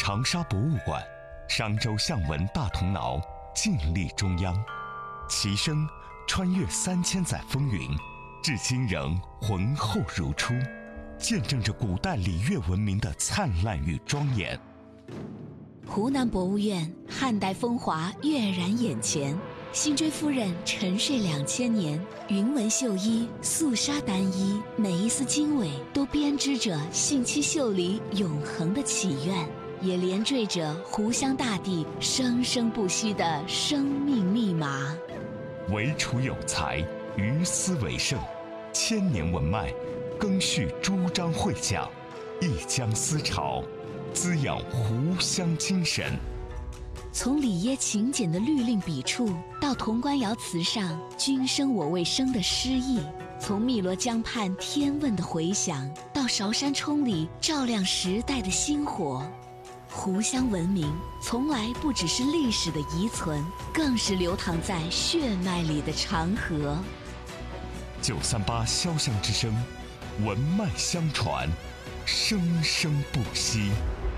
长沙博物馆、商周象纹大铜挠尽力中央，其声穿越3000载风云，至今仍浑厚如初，见证着古代礼乐文明的灿烂与庄严。 湖南博物院汉代风华跃然眼前，辛追夫人沉睡2000年，云纹绣衣、素纱单衣，每一丝经纬都编织着信七绣里永恒的祈愿，也连缀着湖湘大地生生不息的生命密码。 惟楚有才，于斯为盛，千年文脉，更续朱张会讲，一江思潮，滋养湖湘精神。 从里耶勤俭的律令笔触，到潼关窑瓷上君生我未生的诗意；从汨罗江畔天问的回响，到韶山冲里照亮时代的星火。湖湘文明从来不只是历史的遗存，更是流淌在血脉里的长河。 938潇湘之声，文脉相传，生生不息。